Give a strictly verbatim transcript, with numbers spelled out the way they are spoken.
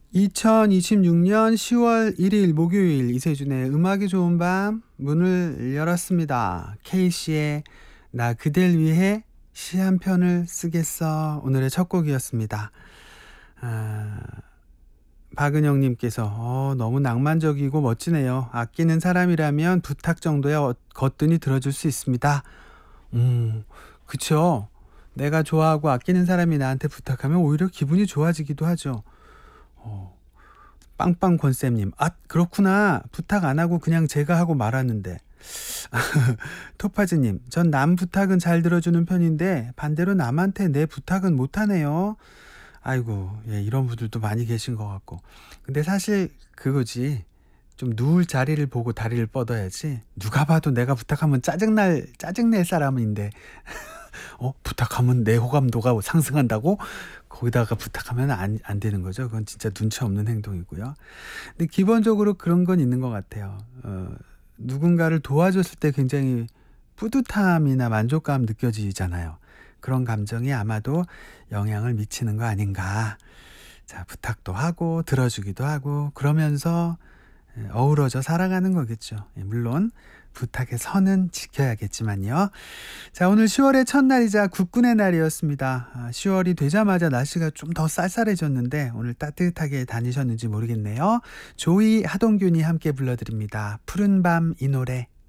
이천이십육년 시월 일일 목요일 이세준의 음악이 좋은 밤 문을 열었습니다. K씨의 나 그댈 위해 시 한 편을 쓰겠어 오늘의 첫 곡이었습니다. 아, 박은영님께서 어, 너무 낭만적이고 멋지네요. 아끼는 사람이라면 부탁 정도야 어- 거뜬히 들어줄 수 있습니다. 음, 그쵸. 내가 좋아하고 아끼는 사람이 나한테 부탁하면 오히려 기분이 좋아지기도 하죠. 어, 빵빵 권쌤님, 아, 그렇구나. 부탁 안 하고 그냥 제가 하고 말았는데. 토파즈님, 전 남 부탁은 잘 들어주는 편인데 반대로 남한테 내 부탁은 못하네요. 아이고, 예, 이런 분들도 많이 계신 것 같고. 근데 사실 그거지. 좀 누울 자리를 보고 다리를 뻗어야지. 누가 봐도 내가 부탁하면 짜증날, 짜증낼 사람인데, 어, 부탁하면 내 호감도가 상승한다고? 거기다가 부탁하면 안, 안 되는 거죠. 그건 진짜 눈치 없는 행동이고요. 근데 기본적으로 그런 건 있는 것 같아요. 어, 누군가를 도와줬을 때 굉장히 뿌듯함이나 만족감 느껴지잖아요. 그런 감정이 아마도 영향을 미치는 거 아닌가. 자, 부탁도 하고 들어주기도 하고 그러면서 예, 어우러져 살아가는 거겠죠. 예, 물론 부탁의 선은 지켜야겠지만요. 자, 오늘 시월의 첫날이자 국군의 날이었습니다. 아, 시월이 되자마자 날씨가 좀 더 쌀쌀해졌는데 오늘 따뜻하게 다니셨는지 모르겠네요. 조이 하동균이 함께 불러드립니다. 푸른 밤 이 노래.